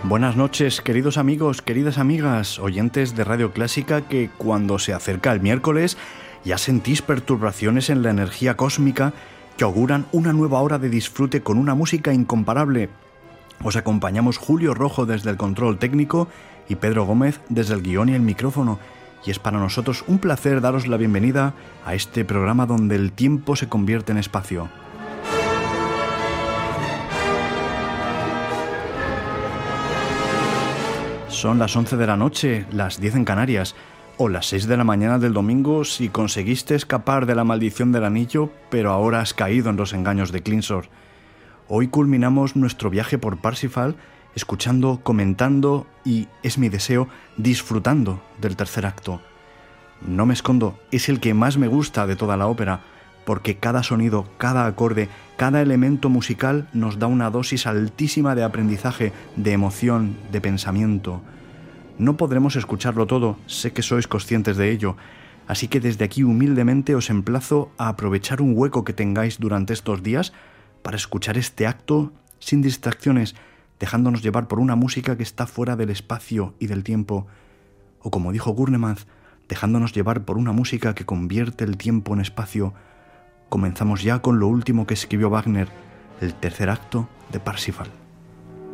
Buenas noches, queridos amigos, queridas amigas, oyentes de Radio Clásica que cuando se acerca el miércoles ya sentís perturbaciones en la energía cósmica que auguran una nueva hora de disfrute con una música incomparable. Os acompañamos Julio Rojo desde el control técnico y Pedro Gómez desde el guión y el micrófono. Y es para nosotros un placer daros la bienvenida a este programa donde el tiempo se convierte en espacio. Son las 11 de la noche, las 10 en Canarias, o las 6 de la mañana del domingo si conseguiste escapar de la maldición del anillo, pero ahora has caído en los engaños de Clinsor. Hoy culminamos nuestro viaje por Parsifal, escuchando, comentando y, es mi deseo, disfrutando del tercer acto. No me escondo, es el que más me gusta de toda la ópera, porque cada sonido, cada acorde, cada elemento musical nos da una dosis altísima de aprendizaje, de emoción, de pensamiento. No podremos escucharlo todo, sé que sois conscientes de ello, así que desde aquí humildemente os emplazo a aprovechar un hueco que tengáis durante estos días para escuchar este acto sin distracciones, dejándonos llevar por una música que está fuera del espacio y del tiempo, o como dijo Gurnemann, dejándonos llevar por una música que convierte el tiempo en espacio. Comenzamos ya con lo último que escribió Wagner, el tercer acto de Parsifal.